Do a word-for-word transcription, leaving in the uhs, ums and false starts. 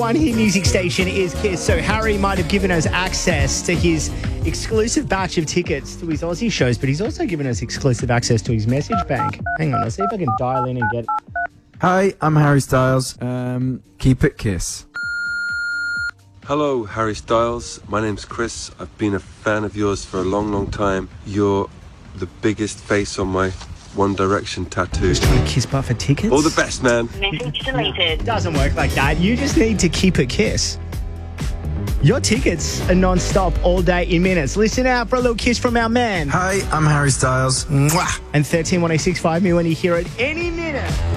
one hit music station is Kiss. So Harry might have given us access to his exclusive batch of tickets to his Aussie shows, but he's also given us exclusive access to his message bank. Hang on, I'll see if I can dial in and get... Hi, I'm Harry Styles. Um, keep it Kiss. Hello, Harry Styles. My name's Chris. I've been a fan of yours for a long, long time. You're the biggest face on my One Direction tattoo. Just trying to kiss butt for tickets? All the best, man. Message deleted. Doesn't work like that. You just need to keep it Kiss. Your tickets are non-stop all day in minutes. Listen out for a little kiss from our man. Hi, I'm Harry Styles. Mwah. And thirteen one oh six five me when you hear it any minute.